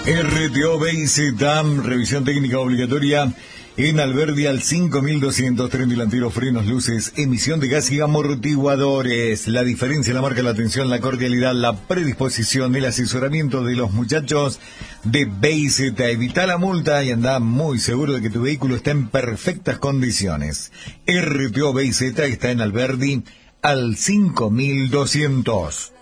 RTO BZ, revisión técnica obligatoria en Alberdi al 5200, tren delantero, frenos, luces, emisión de gas y amortiguadores. La diferencia la marca la atención, la cordialidad, la predisposición, el asesoramiento de los muchachos de BZ. Evita la multa y anda muy seguro de que tu vehículo está en perfectas condiciones. RTO BZ está en Alberdi al 5200.